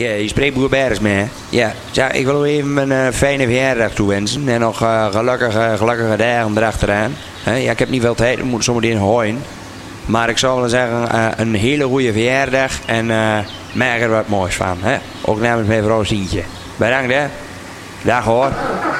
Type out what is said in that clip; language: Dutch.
Ja, je spreekt Boer Beres mee. Ja, ik wil u even een fijne verjaardag toewensen. En nog gelukkige dagen erachteraan. Ja, ik heb niet veel tijd, ik moet zometeen hooien. Maar ik zou willen zeggen, een hele goede verjaardag. En maak er wat moois van. Hè? Ook namens mijn vrouw Sientje. Bedankt hè. Dag hoor.